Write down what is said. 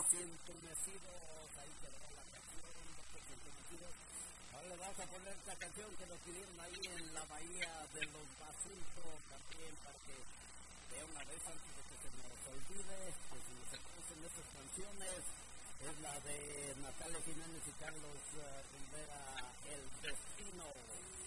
Locos y Entumecidos, ahí quedó la canción, Locos y Entumecidos. Ahora le vamos a poner esta canción que nos pidieron ahí en la bahía de los Basuntos, también para que de una vez antes de que se nos olvide, que si nos conocen estas canciones, es la de Natalia Jiménez y Carlos Rivera, El Destino.